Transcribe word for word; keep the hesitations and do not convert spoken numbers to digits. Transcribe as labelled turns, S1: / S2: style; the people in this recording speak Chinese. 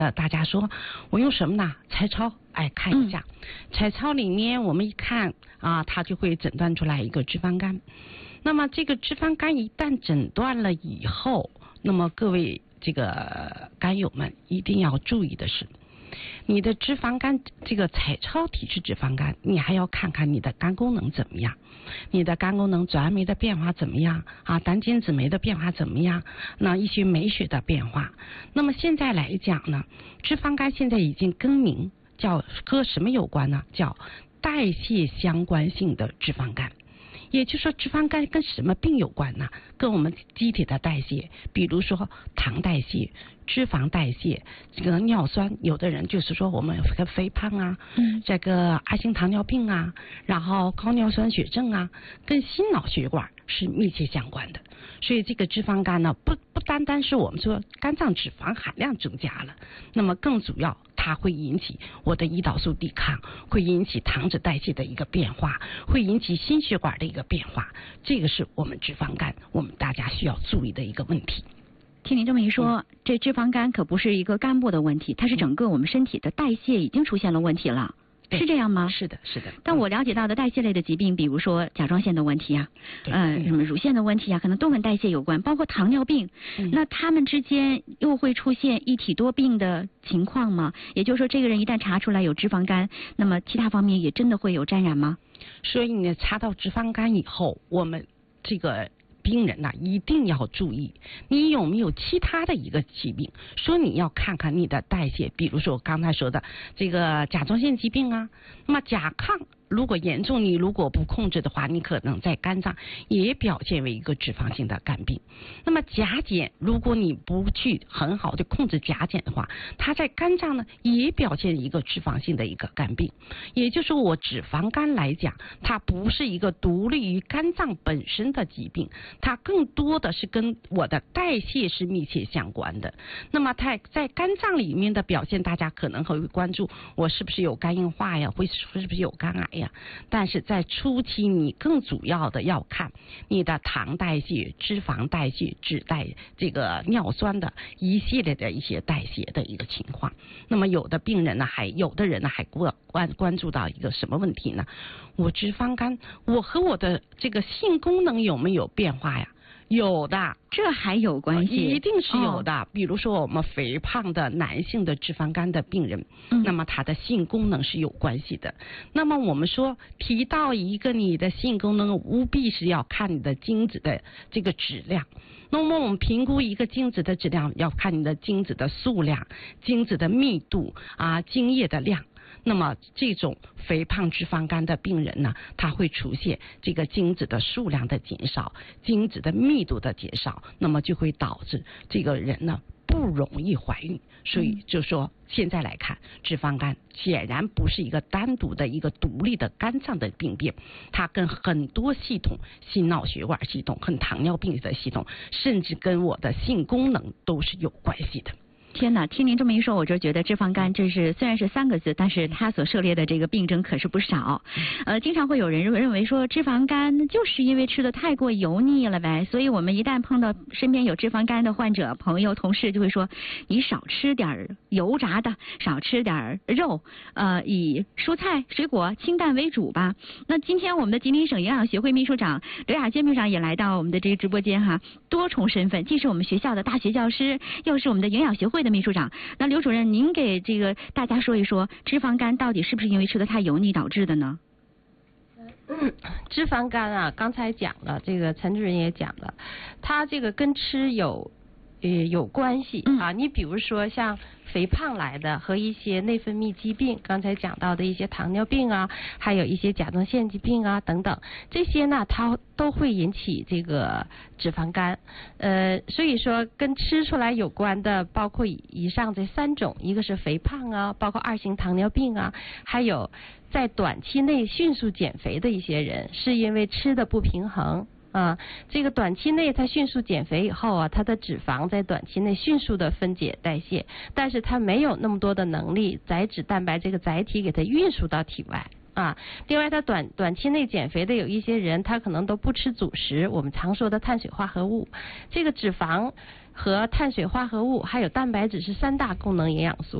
S1: 呃，大家说我用什么呢？彩超，哎，看一下，嗯、彩超里面我们一看啊，它就会诊断出来一个脂肪肝。那么这个脂肪肝一旦诊断了以后，那么各位这个肝友们一定要注意的是，你的脂肪肝这个彩超体质脂肪肝，你还要看看你的肝功能怎么样，你的肝功能转氨酶的变化怎么样啊，胆碱酯酶的变化怎么样，那一些酶血的变化。那么现在来讲呢，脂肪肝现在已经更名叫和什么有关呢？叫代谢相关性的脂肪肝。也就是说，脂肪肝跟什么病有关呢？跟我们机体的代谢，比如说糖代谢、脂肪代谢，这个尿酸，有的人就是说我们和肥胖啊，嗯，这个二型糖尿病啊，然后高尿酸血症啊，跟心脑血管是密切相关的。所以这个脂肪肝呢，不不单单是我们说肝脏脂肪含量增加了，那么更主要它会引起我的胰岛素抵抗，会引起糖脂代谢的一个变化，会引起心血管的一个变化，这个是我们脂肪肝我们大家需要注意的一个问题。
S2: 听您这么一说，嗯、这脂肪肝可不是一个肝部的问题，它是整个我们身体的代谢已经出现了问题了。是这样吗？
S1: 是的，是的。
S2: 但我了解到的代谢类的疾病，比如说甲状腺的问题啊，呃，什么乳腺的问题啊，可能都跟代谢有关，包括糖尿病。嗯、那他们之间又会出现一体多病的情况吗？也就是说，这个人一旦查出来有脂肪肝，那么其他方面也真的会有沾染吗？
S1: 所以呢，查到脂肪肝以后，我们这个病人呐，一定要注意，你有没有其他的一个疾病？说你要看看你的代谢，比如说我刚才说的这个甲状腺疾病啊，那么甲亢如果严重，你如果不控制的话，你可能在肝脏也表现为一个脂肪性的肝病。那么甲减，如果你不去很好的控制甲减的话，它在肝脏呢也表现一个脂肪性的一个肝病。也就是说，我脂肪肝来讲，它不是一个独立于肝脏本身的疾病，它更多的是跟我的代谢是密切相关的。那么它在肝脏里面的表现，大家可能会关注我是不是有肝硬化呀，会是不是有肝癌呀？但是在初期，你更主要的要看你的糖代谢、脂肪代谢、脂代这个尿酸的一系列的一些代谢的一个情况。那么有的病人呢，还有的人呢，还关关关注到一个什么问题呢？我脂肪肝，我和我的这个性功能有没有变化呀？有的，
S2: 这还有关系，
S1: 一定是有的。哦、比如说我们肥胖的男性的脂肪肝的病人，嗯、那么他的性功能是有关系的。那么我们说提到一个你的性功能，务必是要看你的精子的这个质量。那么我们评估一个精子的质量，要看你的精子的数量、精子的密度啊、精液的量。那么这种肥胖脂肪肝的病人呢，他会出现这个精子的数量的减少，精子的密度的减少，那么就会导致这个人呢不容易怀孕。所以就说现在来看，脂肪肝显然不是一个单独的一个独立的肝脏的病变，它跟很多系统，心脑血管系统、跟糖尿病的系统，甚至跟我的性功能都是有关系的。
S2: 天哪，听您这么一说，我就觉得脂肪肝这是虽然是三个字，但是它所涉猎的这个病症可是不少。呃，经常会有人认为说脂肪肝就是因为吃的太过油腻了呗，所以我们一旦碰到身边有脂肪肝的患者、朋友、同事，就会说你少吃点油炸的，少吃点肉，呃，以蔬菜、水果、清淡为主吧。那今天我们的吉林省营养学会秘书长刘雅娟秘书长也来到我们的这个直播间哈，多重身份，既是我们学校的大学教师，又是我们的营养学会的秘书长。那刘主任，您给这个大家说一说，脂肪肝到底是不是因为吃的太油腻导致的呢？
S3: 嗯，脂肪肝啊，刚才讲了，这个陈主任也讲了，它这个跟吃有呃有关系啊。你比如说像肥胖来的和一些内分泌疾病，刚才讲到的一些糖尿病啊，还有一些甲状腺疾病啊等等，这些呢它都会引起这个脂肪肝。呃，所以说跟吃出来有关的包括以上这三种，一个是肥胖啊，包括二型糖尿病啊，还有在短期内迅速减肥的一些人，是因为吃的不平衡。啊，这个短期内它迅速减肥以后啊，它的脂肪在短期内迅速的分解代谢，但是它没有那么多的能力载脂蛋白这个载体给它运输到体外啊。另外，它短短期内减肥的有一些人，他可能都不吃主食，我们常说的碳水化合物，这个脂肪和碳水化合物还有蛋白质是三大功能营养素。